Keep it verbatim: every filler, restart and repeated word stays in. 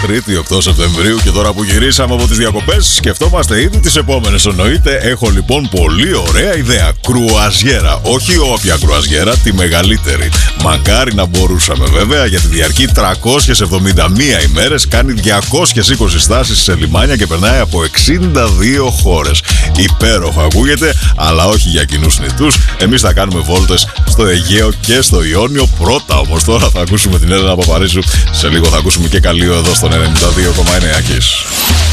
Τρίτη οκτώ Σεπτεμβρίου και τώρα που γυρίσαμε από τις διακοπές, σκεφτόμαστε ήδη τις επόμενες. Εννοείται, έχω λοιπόν πολύ ωραία ιδέα. Κρουαζιέρα. Όχι όποια κρουαζιέρα, τη μεγαλύτερη. Μακάρι να μπορούσαμε βέβαια, γιατί διαρκεί τριακόσιες εβδομήντα μία ημέρες, κάνει διακόσιες είκοσι στάσεις σε λιμάνια και περνάει από εξήντα δύο χώρες. Υπέροχο ακούγεται, αλλά όχι για κοινούς νηστούς. Εμείς θα κάνουμε βόλτες στο Αιγαίο και στο Ιόνιο. Πρώτα όμως τώρα θα ακούσουμε την Έλενα Παπαρίζου. Σε λίγο θα ακούσουμε και Καλείο εδώ στον ενενήντα δύο κόμμα εννέα Kiss.